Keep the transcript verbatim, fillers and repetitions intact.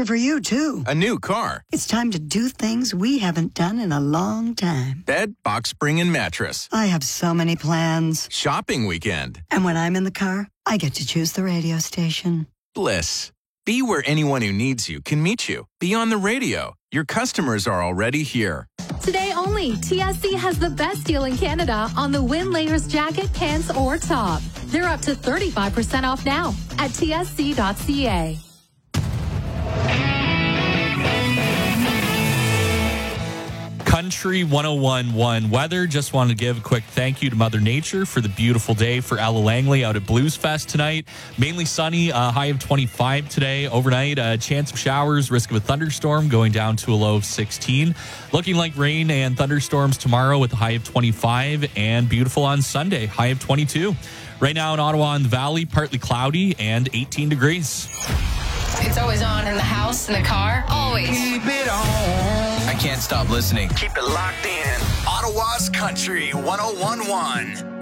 good for you, too. A new car. It's time to do things we haven't done in a long time. Bed, box spring, and mattress. I have so many plans. Shopping weekend. And when I'm in the car, I get to choose the radio station. Bliss. Be where anyone who needs you can meet you. Be on the radio. Your customers are already here. Today only, T S C has the best deal in Canada on the Win Layers jacket, pants, or top. They're up to thirty-five percent off now at T S C dot C A. Country one oh one point one weather. Just wanted to give a quick thank you to Mother Nature for the beautiful day for Ella Langley out at Blues Fest tonight. Mainly sunny, uh, high of twenty-five today. Overnight, a chance of showers, risk of a thunderstorm going down to a low of sixteen. Looking like rain and thunderstorms tomorrow with a high of twenty-five, and beautiful on Sunday, high of twenty-two. Right now in Ottawa and the Valley, partly cloudy and eighteen degrees. It's always on in the house, in the car, always. Keep it on. I can't stop listening. Keep it locked in. Ottawa's Country one oh one point one.